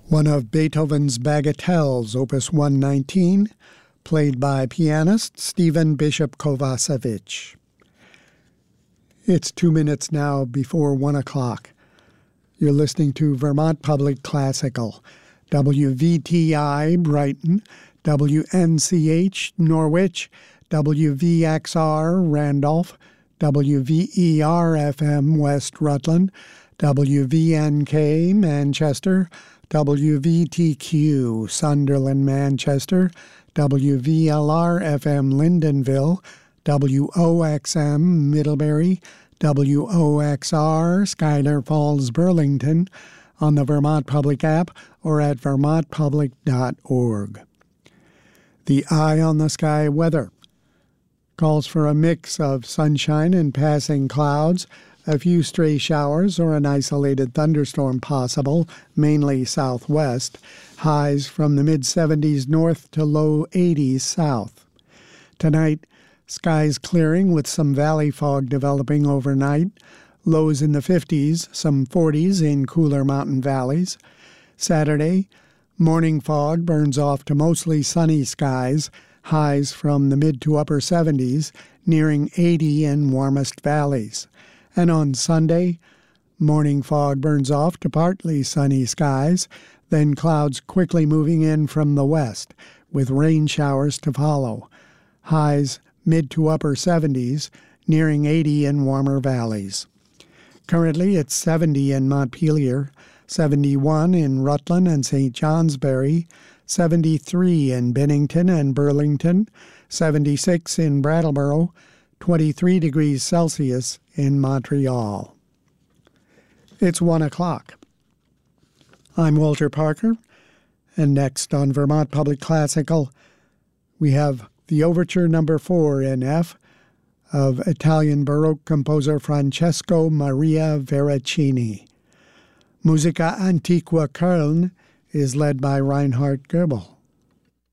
one of Beethoven's bagatelles, Opus 119, played by pianist Stephen Bishop Kovacevic. It's 2 minutes now before 1 o'clock. You're listening to Vermont Public Classical, WVTI Brighton, WNCH Norwich, WVXR Randolph, WVER-FM West Rutland, WVNK Manchester, WVTQ Sunderland Manchester, WVLR-FM Lyndonville, WOXM Middlebury, WOXR Schuyler Falls Burlington, on the Vermont Public app or at vermontpublic.org. The Eye on the Sky weather calls for a mix of sunshine and passing clouds, a few stray showers or an isolated thunderstorm possible, mainly southwest, highs from the mid-70s north to low 80s south. Tonight, skies clearing with some valley fog developing overnight, lows in the 50s, some 40s in cooler mountain valleys. Saturday, morning fog burns off to mostly sunny skies, highs from the mid to upper 70s, nearing 80 in warmest valleys. And on Sunday, morning fog burns off to partly sunny skies, then clouds quickly moving in from the west, with rain showers to follow. Highs mid to upper 70s, nearing 80 in warmer valleys. Currently, it's 70 in Montpelier, 71 in Rutland and St. Johnsbury, 73 in Bennington and Burlington, 76 in Brattleboro, 23 degrees Celsius in Montreal. It's 1 o'clock. I'm Walter Parker, and next on Vermont Public Classical, we have the Overture No. 4 in F of Italian Baroque composer Francesco Maria Veracini. Musica Antiqua Köln is led by Reinhard Goebel.